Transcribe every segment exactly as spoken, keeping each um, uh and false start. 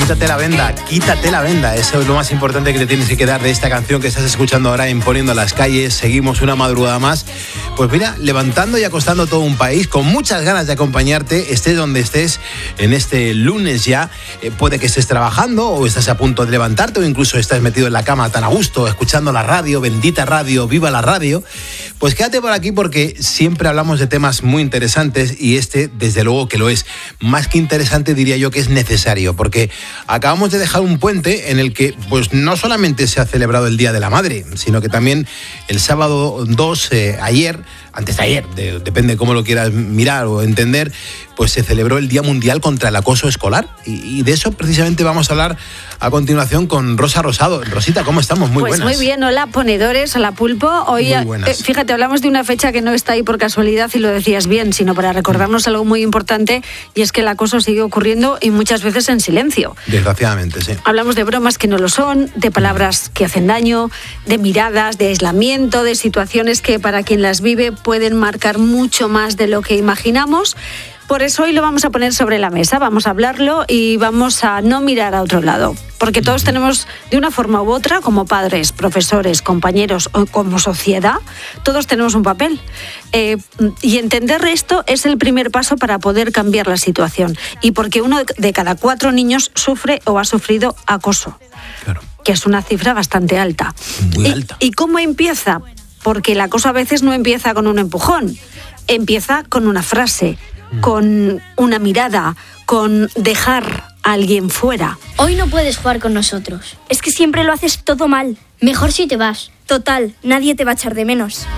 quítate la venda, quítate la venda. Eso es lo más importante que te tienes que quedar de esta canción que estás escuchando ahora en Poniendo las Calles. Seguimos una madrugada más. Pues mira, levantando y acostando todo un país con muchas ganas de acompañarte, estés donde estés en este lunes ya. Eh, puede que estés trabajando o estás a punto de levantarte o incluso estás metido en la cama tan a gusto, escuchando la radio, bendita radio, viva la radio. Pues quédate por aquí porque siempre hablamos de temas muy interesantes y este, desde luego que lo es. Más que interesante, diría yo que es necesario, porque acabamos de dejar un puente en el que pues no solamente se ha celebrado el Día de la Madre, sino que también el sábado dos, eh, ayer, antes de ayer, de, depende cómo lo quieras mirar o entender, pues se celebró el Día Mundial contra el Acoso Escolar. Y, y de eso precisamente vamos a hablar a continuación con Rosa Rosado. Rosita, ¿cómo estamos? Muy pues buenas. Pues muy bien, hola ponedores, hola Pulpo. Hoy, eh, fíjate, hablamos de una fecha que no está ahí por casualidad y lo decías bien, sino para recordarnos algo muy importante, y es que el acoso sigue ocurriendo y muchas veces en silencio. Desgraciadamente, sí. Hablamos de bromas que no lo son, de palabras que hacen daño, de miradas, de aislamiento, de situaciones que para quien las vive pueden marcar mucho más de lo que imaginamos. Por eso hoy lo vamos a poner sobre la mesa, vamos a hablarlo y vamos a no mirar a otro lado, porque todos tenemos, de una forma u otra, como padres, profesores, compañeros o como sociedad, todos tenemos un papel. Eh, y entender esto es el primer paso para poder cambiar la situación, y porque uno de cada cuatro niños sufre o ha sufrido acoso, claro, que es una cifra bastante alta. Muy alta. ¿Y, y cómo empieza? Porque el acoso a veces no empieza con un empujón, empieza con una frase, con una mirada, con dejar a alguien fuera. Hoy no puedes jugar con nosotros. Es que siempre lo haces todo mal. Mejor si te vas. Total, nadie te va a echar de menos.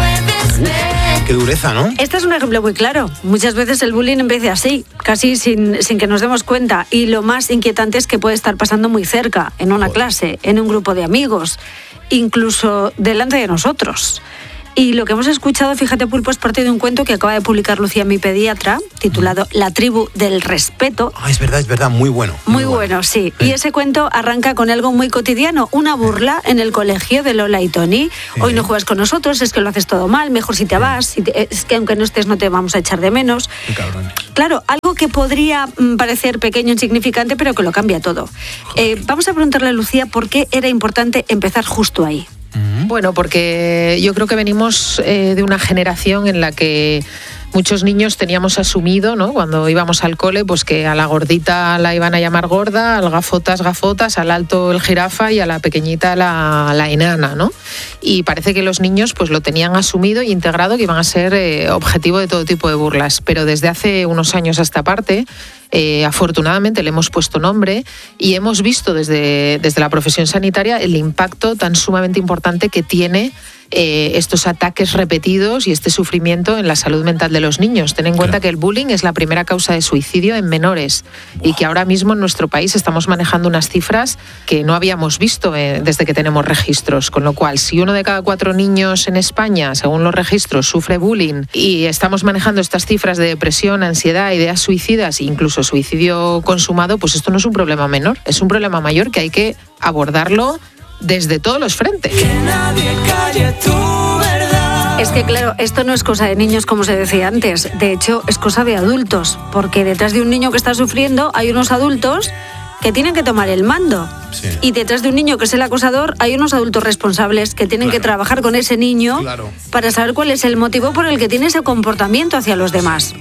Uh, qué dureza, ¿no? Este es un ejemplo muy claro. Muchas veces el bullying empieza así, casi sin, sin que nos demos cuenta. Y lo más inquietante es que puede estar pasando muy cerca, en una clase, en un grupo de amigos, incluso delante de nosotros. Y lo que hemos escuchado, fíjate, Pulpo, es parte de un cuento que acaba de publicar Lucía, mi pediatra, titulado La tribu del respeto. Ah, es verdad, es verdad, muy bueno. Muy, muy bueno, bueno, sí. sí. Y ese cuento arranca con algo muy cotidiano, una burla en el colegio de Lola y Tony. Sí. Hoy no juegas con nosotros, es que lo haces todo mal, mejor si te sí. vas, si te, es que aunque no estés no te vamos a echar de menos. Qué cabrones. Claro, algo que podría mm, parecer pequeño, insignificante, pero que lo cambia todo. Eh, vamos a preguntarle a Lucía por qué era importante empezar justo ahí. Bueno, porque yo creo que venimos eh, de una generación en la que muchos niños teníamos asumido, ¿no?, cuando íbamos al cole, pues que a la gordita la iban a llamar gorda, al gafotas, gafotas, al alto el jirafa y a la pequeñita la, la enana, ¿no? Y parece que los niños pues lo tenían asumido y integrado, que iban a ser eh, objetivo de todo tipo de burlas. Pero desde hace unos años a esta parte, Eh, afortunadamente le hemos puesto nombre y hemos visto desde, desde la profesión sanitaria el impacto tan sumamente importante que tiene eh, estos ataques repetidos y este sufrimiento en la salud mental de los niños. Ten en cuenta claro. que el bullying es la primera causa de suicidio en menores. Wow. Y que ahora mismo en nuestro país estamos manejando unas cifras que no habíamos visto eh, desde que tenemos registros, con lo cual si uno de cada cuatro niños en España, según los registros, sufre bullying y estamos manejando estas cifras de depresión, ansiedad, ideas suicidas e incluso suicidio consumado, pues esto no es un problema menor, es un problema mayor que hay que abordarlo desde todos los frentes. Que nadie calle tu verdad. Es que claro, esto no es cosa de niños como se decía antes, de hecho es cosa de adultos, porque detrás de un niño que está sufriendo hay unos adultos que tienen que tomar el mando. Sí. Y detrás de un niño que es el acosador hay unos adultos responsables que tienen claro. que trabajar con ese niño claro. para saber cuál es el motivo por el que tiene ese comportamiento hacia los demás.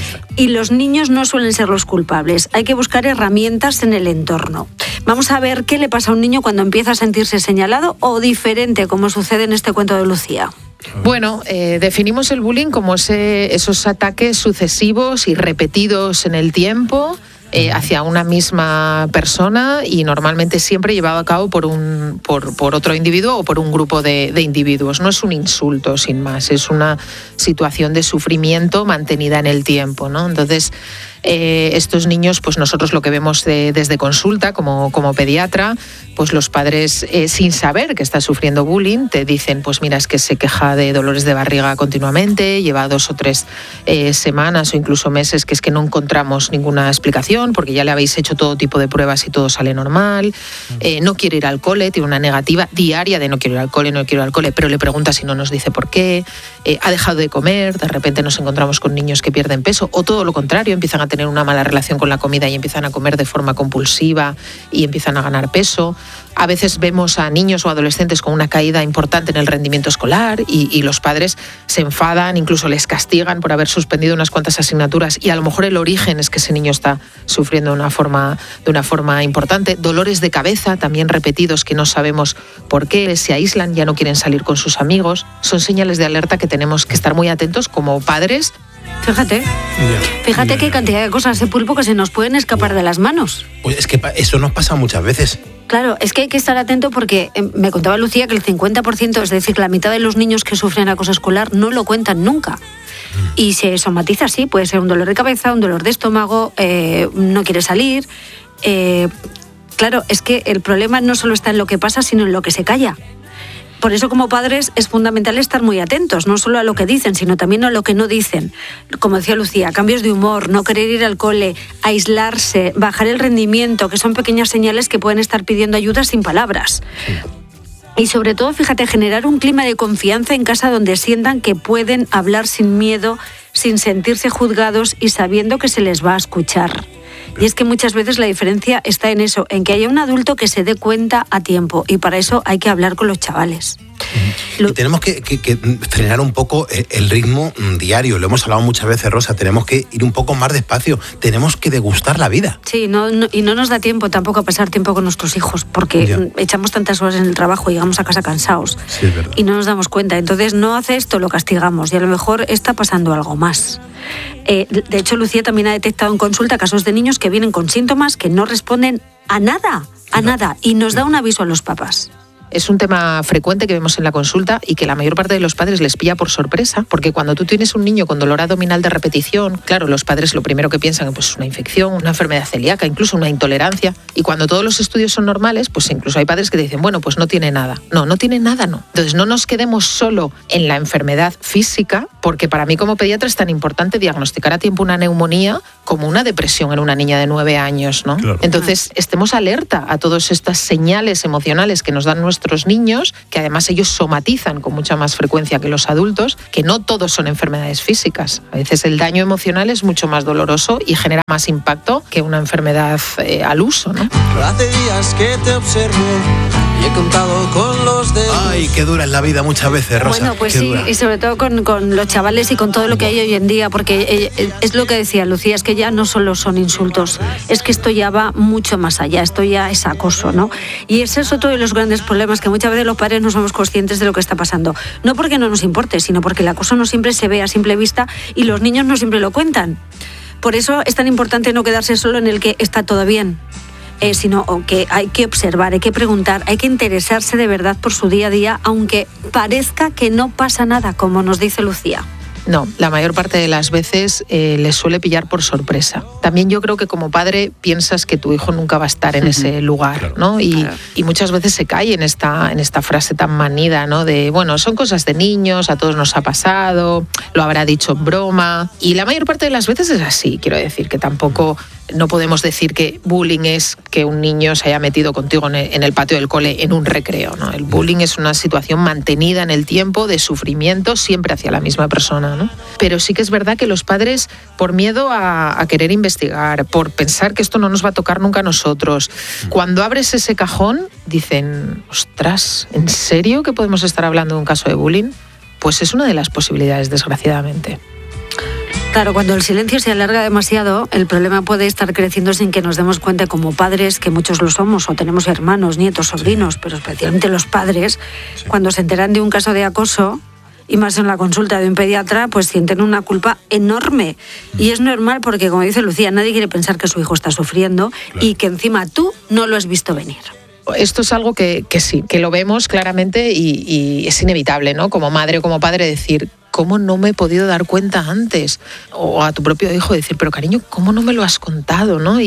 Y los niños no suelen ser los culpables. Hay que buscar herramientas en el entorno. Vamos a ver qué le pasa a un niño cuando empieza a sentirse señalado o diferente, como sucede en este cuento de Lucía. Bueno, eh, definimos el bullying como ese, esos ataques sucesivos y repetidos en el tiempo eh, hacia una misma persona y normalmente siempre llevado a cabo por un por, por otro individuo o por un grupo de, de individuos. No es un insulto, sin más, es una situación de sufrimiento mantenida en el tiempo, ¿no? Entonces, eh, estos niños, pues nosotros lo que vemos de, desde consulta como, como pediatra, pues los padres eh, sin saber que está sufriendo bullying te dicen, pues mira, es que se queja de dolores de barriga continuamente, lleva dos o tres eh, semanas o incluso meses que es que no encontramos ninguna explicación porque ya le habéis hecho todo tipo de pruebas y todo sale normal, eh, no quiere ir al cole, tiene una negativa diaria de no quiero ir al cole, no quiero ir al cole, pero le pregunta si no nos dice por qué, eh, ha dejado de comer, de repente nos encontramos con niños que pierden peso, o todo lo contrario, empiezan a tener una mala relación con la comida y empiezan a comer de forma compulsiva y empiezan a ganar peso. A veces vemos a niños o adolescentes con una caída importante en el rendimiento escolar y, y los padres se enfadan, incluso les castigan por haber suspendido unas cuantas asignaturas y a lo mejor el origen es que ese niño está sufriendo de una forma, de una forma importante. Dolores de cabeza también repetidos que no sabemos por qué, se aíslan, ya no quieren salir con sus amigos. Son señales de alerta que tenemos que estar muy atentos como padres. Fíjate, Ya. fíjate Ya. qué cantidad de cosas de pulpo que se nos pueden escapar de las manos. Pues es que pa- eso nos pasa muchas veces. Claro, es que hay que estar atento porque eh, me contaba Lucía que el cincuenta por ciento, es decir, la mitad de los niños que sufren acoso escolar no lo cuentan nunca. Y se somatiza así, puede ser un dolor de cabeza, un dolor de estómago, eh, no quiere salir. Eh, claro, es que el problema no solo está en lo que pasa, sino en lo que se calla. Por eso, como padres, es fundamental estar muy atentos, no solo a lo que dicen, sino también a lo que no dicen. Como decía Lucía, cambios de humor, no querer ir al cole, aislarse, bajar el rendimiento, que son pequeñas señales que pueden estar pidiendo ayuda sin palabras. Y sobre todo, fíjate, generar un clima de confianza en casa donde sientan que pueden hablar sin miedo, sin sentirse juzgados y sabiendo que se les va a escuchar. Y es que muchas veces la diferencia está en eso, en que haya un adulto que se dé cuenta a tiempo, y para eso hay que hablar con los chavales. Lo- Y tenemos que, que- que frenar un poco eh, el ritmo mm, diario. Lo hemos hablado muchas veces, Rosa. Tenemos que ir un poco más despacio. Tenemos que degustar la vida. Sí, no, no- y no nos da tiempo tampoco a pasar tiempo con nuestros hijos, porque Ya. mm, echamos tantas horas en el trabajo y llegamos a casa cansados. Sí, es verdad. Y no nos damos cuenta. Entonces, no hace esto, lo castigamos, y a lo mejor está pasando algo más. Eh, de hecho, Lucía también ha detectado en consulta casos de niños que vienen con síntomas que no responden a nada, a nada, y nos da un aviso a los papás. Es un tema frecuente que vemos en la consulta y que la mayor parte de los padres les pilla por sorpresa, porque cuando tú tienes un niño con dolor abdominal de repetición, claro, los padres lo primero que piensan pues, es una infección, una enfermedad celíaca, incluso una intolerancia. Y cuando todos los estudios son normales, pues incluso hay padres que te dicen, bueno, pues no tiene nada. No, no tiene nada, no. Entonces no nos quedemos solo en la enfermedad física, porque para mí como pediatra es tan importante diagnosticar a tiempo una neumonía como una depresión en una niña de nueve años, ¿no? Claro. Entonces estemos alerta a todas estas señales emocionales que nos dan nuestros niños, que además ellos somatizan con mucha más frecuencia que los adultos, que no todos son enfermedades físicas. A veces el daño emocional es mucho más doloroso y genera más impacto que una enfermedad eh, al uso, ¿no? Hace días que te observo y he contado con los dedos. Ay, qué dura es la vida muchas veces, Rosa. Bueno, pues qué sí, dura. y sobre todo con, con los chavales y con todo lo que hay hoy en día, porque eh, es lo que decía Lucía, es que ya no solo son insultos, es que esto ya va mucho más allá, esto ya es acoso, ¿no? Y ese es otro de los grandes problemas, que muchas veces los padres no somos conscientes de lo que está pasando. No porque no nos importe, sino porque el acoso no siempre se ve a simple vista y los niños no siempre lo cuentan. Por eso es tan importante no quedarse solo en el que está todo bien. Eh, sino que hay que observar, hay que preguntar, hay que interesarse de verdad por su día a día, aunque parezca que no pasa nada, como nos dice Lucía. No, la mayor parte de las veces eh, les suele pillar por sorpresa. También yo creo que como padre piensas que tu hijo nunca va a estar en ese lugar, Claro. ¿no? Y, Claro. y muchas veces se cae en esta, en esta frase tan manida, ¿no? De, bueno, son cosas de niños, a todos nos ha pasado, lo habrá dicho en broma. Y la mayor parte de las veces es así, quiero decir, que tampoco... No podemos decir que bullying es que un niño se haya metido contigo en el, en el patio del cole en un recreo, ¿no? El bullying es una situación mantenida en el tiempo de sufrimiento siempre hacia la misma persona, ¿no? Pero sí que es verdad que los padres, por miedo a, a querer investigar, por pensar que esto no nos va a tocar nunca a nosotros, cuando abres ese cajón dicen, ostras, ¿en serio que podemos estar hablando de un caso de bullying? Pues es una de las posibilidades, desgraciadamente. Claro, cuando el silencio se alarga demasiado, el problema puede estar creciendo sin que nos demos cuenta como padres, que muchos lo somos, o tenemos hermanos, nietos, sobrinos, pero especialmente los padres, cuando se enteran de un caso de acoso, y más en la consulta de un pediatra, pues sienten una culpa enorme. Y es normal porque, como dice Lucía, nadie quiere pensar que su hijo está sufriendo y que encima tú no lo has visto venir. Esto es algo que, que sí, que lo vemos claramente y, y es inevitable, ¿no? Como madre o como padre decir, ¿cómo no me he podido dar cuenta antes? O a tu propio hijo decir, pero cariño, ¿cómo no me lo has contado? ¿no? Y,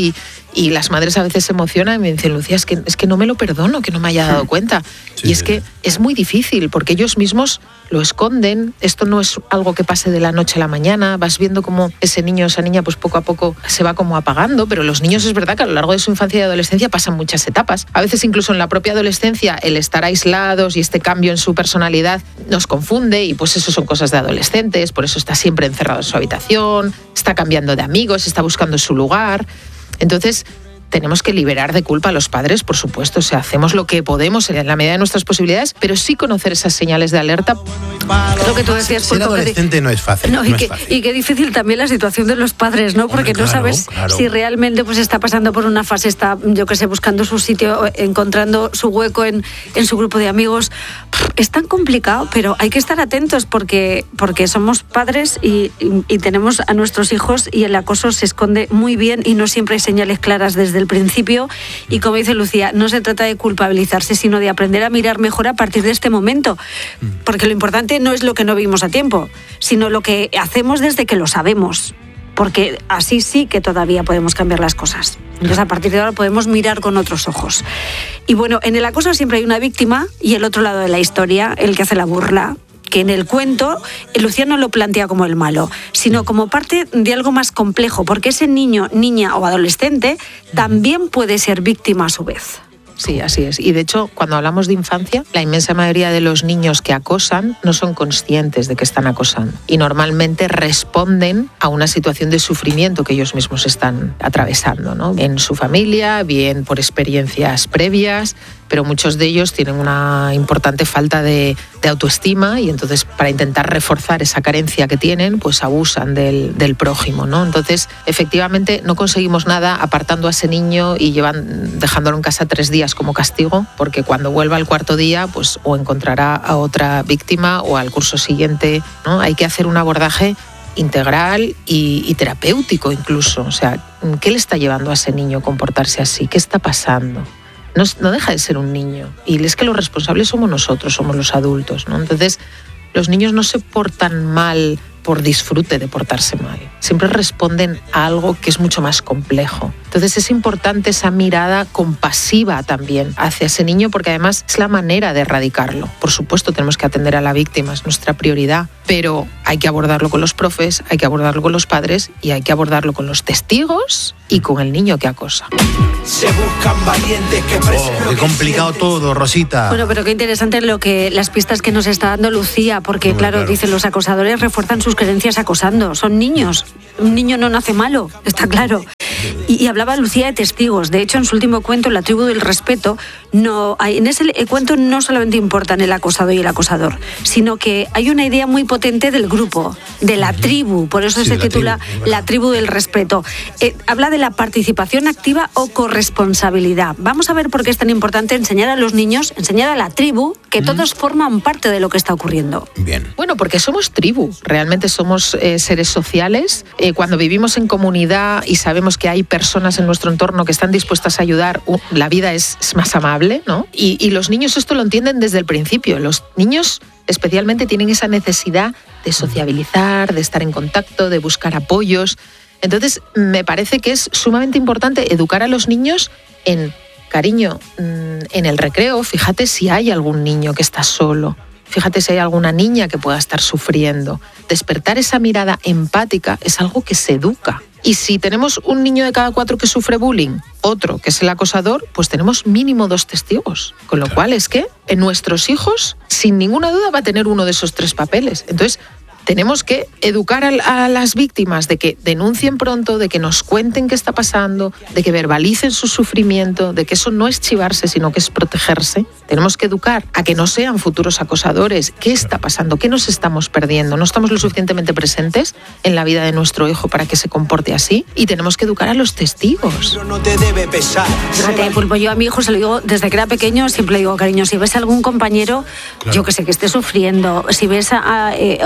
Y las madres a veces se emocionan y me dicen, Lucía, es que, es que no me lo perdono, que no me haya dado cuenta. Sí, y es que es muy difícil porque ellos mismos lo esconden. Esto no es algo que pase de la noche a la mañana. Vas viendo cómo ese niño o esa niña pues poco a poco se va como apagando, pero los niños es verdad que a lo largo de su infancia y adolescencia pasan muchas etapas. A veces incluso en la propia adolescencia el estar aislados y este cambio en su personalidad nos confunde y pues eso son cosas de adolescentes, por eso está siempre encerrado en su habitación, está cambiando de amigos, está buscando su lugar. Entonces, tenemos que liberar de culpa a los padres, por supuesto. O sea, hacemos lo que podemos en la medida de nuestras posibilidades, pero sí conocer esas señales de alerta. Lo que tú decías, ser adolescente no es fácil. No, no y, es que, fácil. y qué difícil también la situación de los padres, ¿no? Porque Hombre, no claro, sabes claro. si realmente pues está pasando por una fase, está, yo qué sé, buscando su sitio, encontrando su hueco en, en su grupo de amigos. Es tan complicado, pero hay que estar atentos porque, porque somos padres y, y, y tenemos a nuestros hijos y el acoso se esconde muy bien y no siempre hay señales claras desde el principio. Y como dice Lucía, no se trata de culpabilizarse, sino de aprender a mirar mejor a partir de este momento. Porque lo importante no es lo que no vimos a tiempo, sino lo que hacemos desde que lo sabemos. Porque así sí que todavía podemos cambiar las cosas. Entonces, a partir de ahora podemos mirar con otros ojos. Y bueno, en el acoso siempre hay una víctima y el otro lado de la historia, el que hace la burla, que en el cuento Lucía no lo plantea como el malo, sino como parte de algo más complejo, porque ese niño, niña o adolescente también puede ser víctima a su vez. Sí, así es. Y de hecho, cuando hablamos de infancia, la inmensa mayoría de los niños que acosan no son conscientes de que están acosando y normalmente responden a una situación de sufrimiento que ellos mismos están atravesando, ¿no? En su familia, bien por experiencias previas, pero muchos de ellos tienen una importante falta de, de autoestima y entonces para intentar reforzar esa carencia que tienen, pues abusan del, del prójimo, ¿no? Entonces, efectivamente, no conseguimos nada apartando a ese niño y llevan, dejándolo en casa tres días como castigo, porque cuando vuelva al cuarto día, pues o encontrará a otra víctima o al curso siguiente, ¿no? Hay que hacer un abordaje integral y, y terapéutico incluso. O sea, ¿qué le está llevando a ese niño a comportarse así? ¿Qué está pasando? No, no deja de ser un niño. Y es que los responsables somos nosotros, somos los adultos, ¿no? Entonces, los niños no se portan mal por disfrute de portarse mal. Siempre responden a algo que es mucho más complejo. Entonces es importante esa mirada compasiva también hacia ese niño, porque además es la manera de erradicarlo. Por supuesto, tenemos que atender a la víctima, es nuestra prioridad, pero hay que abordarlo con los profes, hay que abordarlo con los padres y hay que abordarlo con los testigos y con el niño que acosa. Se buscan valientes que expresen Oh, lo qué que complicado sienten. todo, Rosita. Bueno, pero qué interesante lo que las pistas que nos está dando Lucía, porque Muy claro, claro. dicen los acosadores refuerzan sus creencias acosando. Son niños. Un niño no nace malo, está claro. Y, y hablaba Lucía de testigos. De hecho, en su último cuento, La tribu del respeto, no hay, en ese cuento no solamente importan el acosado y el acosador, sino que hay una idea muy potente del grupo, de la tribu. Por eso Sí, se de la titula tribu, es verdad. La tribu del respeto. Eh, habla de la participación activa o corresponsabilidad. Vamos a ver por qué es tan importante enseñar a los niños, enseñar a la tribu, que todos forman parte de lo que está ocurriendo. Bien. Bueno, porque somos tribu, realmente somos eh, seres sociales. Eh, cuando vivimos en comunidad y sabemos que hay personas en nuestro entorno que están dispuestas a ayudar, uh, la vida es, es más amable, ¿no? Y, y los niños esto lo entienden desde el principio. Los niños especialmente tienen esa necesidad de sociabilizar, de estar en contacto, de buscar apoyos. Entonces, me parece que es sumamente importante educar a los niños en, cariño, en el recreo, fíjate si hay algún niño que está solo, fíjate si hay alguna niña que pueda estar sufriendo. Despertar esa mirada empática es algo que se educa. Y si tenemos un niño de cada cuatro que sufre bullying, otro que es el acosador, pues tenemos mínimo dos testigos. Con lo cual es que en nuestros hijos, sin ninguna duda, va a tener uno de esos tres papeles. Entonces, tenemos que educar a, a las víctimas de que denuncien pronto, de que nos cuenten qué está pasando, de que verbalicen su sufrimiento, de que eso no es chivarse, sino que es protegerse. Tenemos que educar a que no sean futuros acosadores. ¿Qué está pasando? ¿Qué nos estamos perdiendo? ¿No estamos lo suficientemente presentes en la vida de nuestro hijo para que se comporte así? Y tenemos que educar a los testigos. No te debe pesar. Fíjate, Pulpo, yo a mi hijo se lo digo desde que era pequeño, siempre le digo, cariño, si ves a algún compañero, Claro. yo que sé, que esté sufriendo, si ves a, a, eh, o a alguien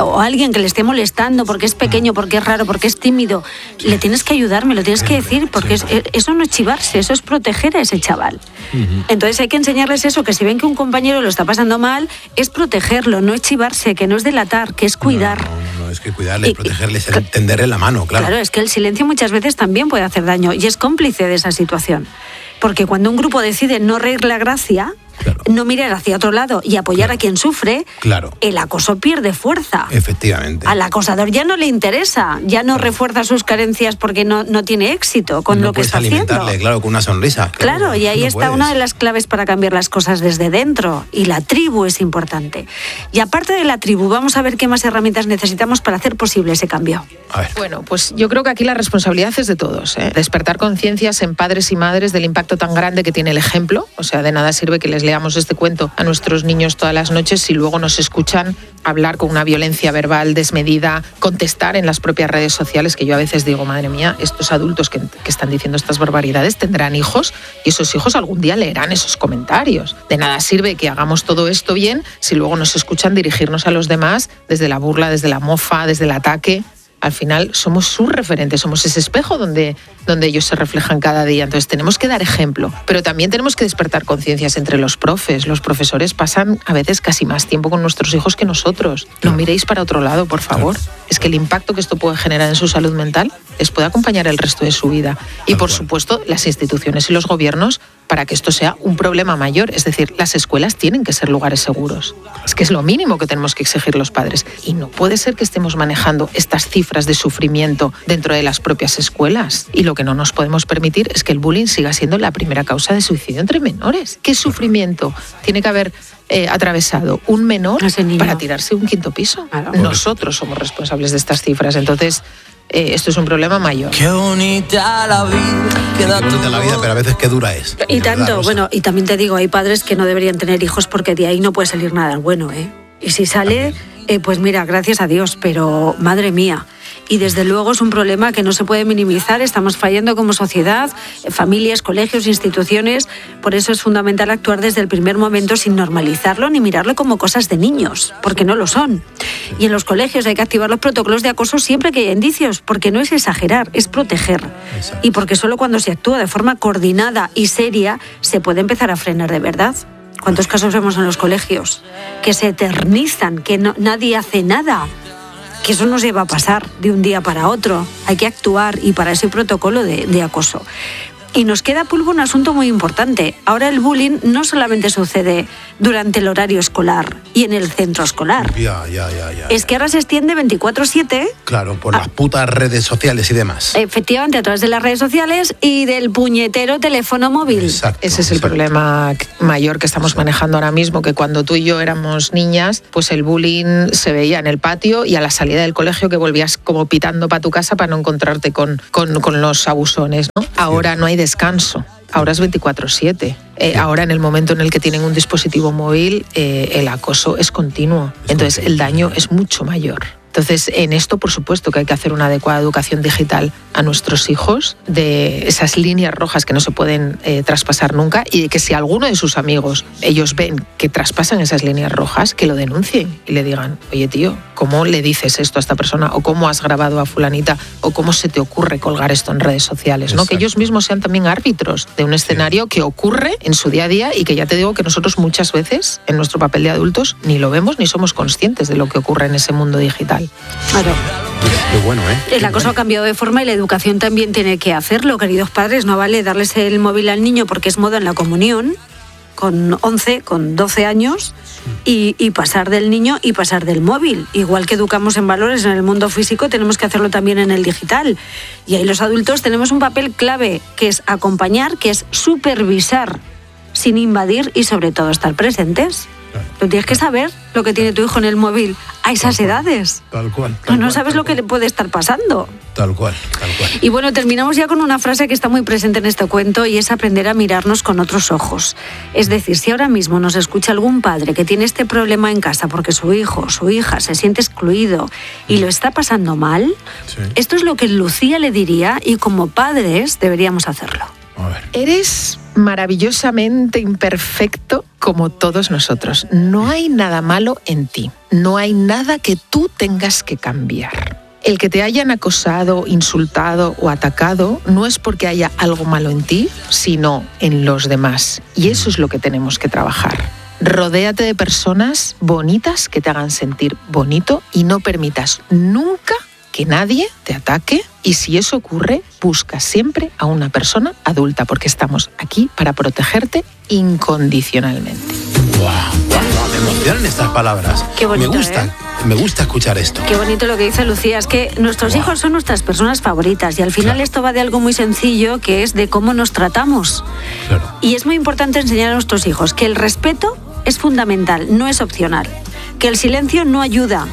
alguien que le esté molestando porque es pequeño, porque es raro, porque es tímido, le tienes que ayudar, me lo tienes que decir, porque es, eso no es chivarse, eso es proteger a ese chaval. Uh-huh. Entonces hay que enseñarles eso, que si ven que un compañero lo está pasando mal, es protegerlo, no es chivarse, que no es delatar, que es cuidar. No, no, no es que cuidarle, es protegerle, es tenderle la mano, claro. Claro, es que el silencio muchas veces también puede hacer daño y es cómplice de esa situación. Porque cuando un grupo decide no reír la gracia, claro, no mirar hacia otro lado y apoyar claro. a quien sufre, claro. el acoso pierde fuerza. Efectivamente. Al acosador ya no le interesa, ya no claro. refuerza sus carencias porque no, no tiene éxito con no lo que está haciendo. Alimentarle, claro, con una sonrisa. Claro, claro y ahí no está puedes. Una de las claves para cambiar las cosas desde dentro. Y la tribu es importante. Y aparte de la tribu, vamos a ver qué más herramientas necesitamos para hacer posible ese cambio. A ver. Bueno, pues yo creo que aquí la responsabilidad es de todos, ¿eh? Despertar conciencias en padres y madres del impacto tan grande que tiene el ejemplo. O sea, de nada sirve que les leamos este cuento a nuestros niños todas las noches si luego nos escuchan hablar con una violencia verbal desmedida, contestar en las propias redes sociales, que yo a veces digo, madre mía, estos adultos que, que están diciendo estas barbaridades tendrán hijos y esos hijos algún día leerán esos comentarios. De nada sirve que hagamos todo esto bien si luego nos escuchan dirigirnos a los demás desde la burla, desde la mofa, desde el ataque. Al final somos sus referentes, somos ese espejo donde, donde ellos se reflejan cada día. Entonces tenemos que dar ejemplo, pero también tenemos que despertar conciencias entre los profes. Los profesores pasan a veces casi más tiempo con nuestros hijos que nosotros. No miréis para otro lado, por favor. Es que el impacto que esto puede generar en su salud mental les puede acompañar el resto de su vida. Y por supuesto, las instituciones y los gobiernos para que esto sea un problema mayor. Es decir, las escuelas tienen que ser lugares seguros. Es que es lo mínimo que tenemos que exigir los padres. Y no puede ser que estemos manejando estas cifras de sufrimiento dentro de las propias escuelas. Y lo que no nos podemos permitir es que el bullying siga siendo la primera causa de suicidio entre menores. ¿Qué sufrimiento tiene que haber eh, atravesado un menor para tirarse un quinto piso? Claro. Nosotros somos responsables de estas cifras. Entonces, Eh, esto es un problema mayor. Qué bonita la vida. Qué bonita la vida, pero a veces qué dura es. Y tanto, verdad, bueno, y también te digo, hay padres que no deberían tener hijos porque de ahí no puede salir nada bueno, ¿eh? Y si sale, eh, pues mira, gracias a Dios, pero madre mía. Y desde luego es un problema que no se puede minimizar, estamos fallando como sociedad, familias, colegios, instituciones, por eso es fundamental actuar desde el primer momento sin normalizarlo ni mirarlo como cosas de niños, porque no lo son. Y en los colegios hay que activar los protocolos de acoso siempre que haya indicios, porque no es exagerar, es proteger. Exacto. Y porque solo cuando se actúa de forma coordinada y seria se puede empezar a frenar de verdad. ¿Cuántos casos vemos en los colegios? Que se eternizan, que no, nadie hace nada. Que eso no se va a pasar de un día para otro. Hay que actuar y para ese protocolo de, de acoso. Y nos queda, Pulvo, un asunto muy importante. Ahora el bullying no solamente sucede durante el horario escolar y en el centro escolar. Ya, ya, ya, ya. Es que ahora se extiende veinticuatro siete. Claro, por a, las putas redes sociales y demás. Efectivamente, a través de las redes sociales y del puñetero teléfono móvil. Exacto, Ese es el exacto. problema mayor que estamos exacto. manejando ahora mismo, que cuando tú y yo éramos niñas, pues el bullying se veía en el patio y a la salida del colegio que volvías como pitando para tu casa para no encontrarte con, con, con los abusones, ¿no? Ahora no hay descanso. Ahora es veinticuatro siete. Eh, ahora, en el momento en el que tienen un dispositivo móvil, eh, el acoso es continuo. Entonces, el daño es mucho mayor. Entonces, en esto, por supuesto, que hay que hacer una adecuada educación digital a nuestros hijos, de esas líneas rojas que no se pueden eh, traspasar nunca, y de que si alguno de sus amigos, ellos ven que traspasan esas líneas rojas, que lo denuncien y le digan, oye, tío, ¿cómo le dices esto a esta persona? ¿O cómo has grabado a fulanita? ¿O cómo se te ocurre colgar esto en redes sociales? ¿No? Que ellos mismos sean también árbitros de un escenario que ocurre en su día a día y que ya te digo que nosotros muchas veces, en nuestro papel de adultos, ni lo vemos ni somos conscientes de lo que ocurre en ese mundo digital. Claro. Qué bueno, ¿eh? El acoso ha cambiado de forma y la educación también tiene que hacerlo, queridos padres. No vale darles el móvil al niño porque es moda en la comunión, con once, con doce años, y, y pasar del niño y pasar del móvil. Igual que educamos en valores en el mundo físico, tenemos que hacerlo también en el digital. Y ahí los adultos tenemos un papel clave, que es acompañar, que es supervisar, sin invadir y sobre todo estar presentes. Claro, Tú tienes que saber lo que tiene tu hijo en el móvil a esas tal edades. Tal cual. No, Tal no cual, sabes tal lo que cual. le puede estar pasando. Tal cual, tal cual. Y bueno, terminamos ya con una frase que está muy presente en este cuento y es aprender a mirarnos con otros ojos. Es decir, si ahora mismo nos escucha algún padre que tiene este problema en casa porque su hijo o su hija se siente excluido y lo está pasando mal, Sí. esto es lo que Lucía le diría y como padres deberíamos hacerlo. A ver. Eres maravillosamente imperfecto como todos nosotros. No hay nada malo en ti. No hay nada que tú tengas que cambiar. El que te hayan acosado, insultado o atacado no es porque haya algo malo en ti, sino en los demás. Y eso es lo que tenemos que trabajar. Rodéate de personas bonitas que te hagan sentir bonito y no permitas nunca que nadie te ataque, y si eso ocurre, busca siempre a una persona adulta, porque estamos aquí para protegerte incondicionalmente. Wow, wow, me emocionan estas palabras. Qué bonito, me gusta, ¿eh? me gusta escuchar esto. Qué bonito lo que dice Lucía, es que nuestros wow. hijos son nuestras personas favoritas y al final claro. esto va de algo muy sencillo, que es de cómo nos tratamos. Claro. Y es muy importante enseñar a nuestros hijos que el respeto es fundamental, no es opcional, que el silencio no ayuda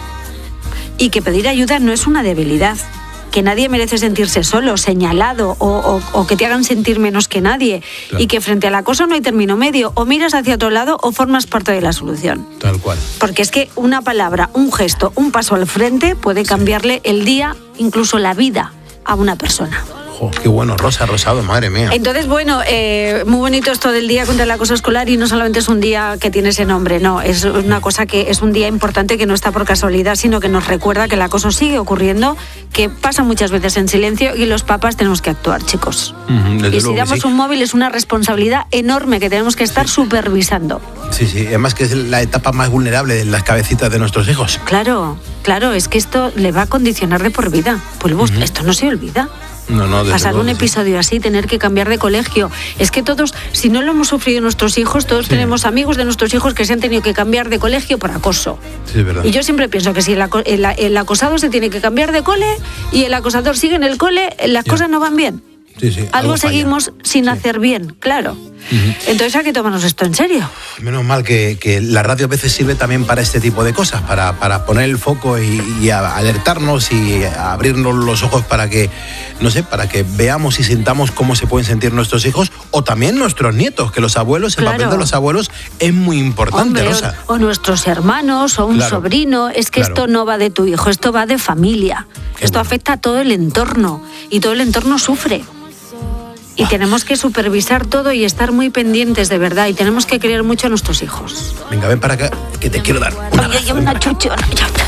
y que pedir ayuda no es una debilidad, que nadie merece sentirse solo, señalado o, o, o que te hagan sentir menos que nadie, claro. y que frente al acoso no hay término medio, o miras hacia otro lado o formas parte de la solución. Tal cual. Porque es que una palabra, un gesto, un paso al frente puede cambiarle sí. el día, incluso la vida, a una persona. Oh, qué bueno, Rosa Rosado, madre mía. Entonces, bueno, eh, muy bonito esto del Día contra el Acoso Escolar, y no solamente es un día que tiene ese nombre, no, es una cosa que es un día importante que no está por casualidad, sino que nos recuerda que el acoso sigue ocurriendo, que pasa muchas veces en silencio y los papás tenemos que actuar, chicos. Uh-huh, y si damos sí. un móvil es una responsabilidad enorme que tenemos que estar sí. supervisando. Sí, sí, además que es la etapa más vulnerable de las cabecitas de nuestros hijos. Claro, claro, es que esto le va a condicionar de por vida. Pues uh-huh. esto no se olvida. No, no, pasar un episodio sí. así, tener que cambiar de colegio. Es que todos, si no lo hemos sufrido nuestros hijos, todos sí. tenemos amigos de nuestros hijos que se han tenido que cambiar de colegio por acoso. Sí, es verdad. Y yo siempre pienso que si el, el, el acosado se tiene que cambiar de cole y el acosador sigue en el cole, las yeah. cosas no van bien. Sí, sí, algo, algo seguimos falla. sin sí. hacer bien, claro. Uh-huh. Entonces hay que tomarnos esto en serio. Menos mal que, que la radio a veces sirve también para este tipo de cosas, para, para poner el foco y, y alertarnos y abrirnos los ojos para que, no sé, para que veamos y sintamos cómo se pueden sentir nuestros hijos o también nuestros nietos, que los abuelos, el claro. papel de los abuelos es muy importante, Hombre, Rosa. O, o nuestros hermanos o un claro. sobrino. Es que claro. esto no va de tu hijo, esto va de familia. Qué esto bueno. afecta a todo el entorno y todo el entorno sufre. Y tenemos que supervisar todo y estar muy pendientes de verdad. Y tenemos que querer mucho a nuestros hijos. Venga, ven para acá, que te quiero dar una Oye, yo una chuchona.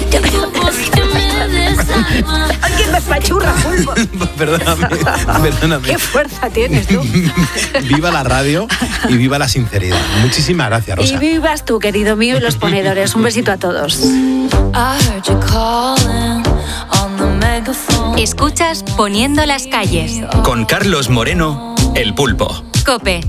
Alguien me pachurra, pulpo. Perdóname, perdóname. Qué fuerza tienes tú. Viva la radio y viva la sinceridad. Muchísimas gracias, Rosa. Y vivas tú, querido mío, y los ponedores. Un besito a todos. Escuchas Poniendo las calles. Con Carlos Moreno, El Pulpo. COPE.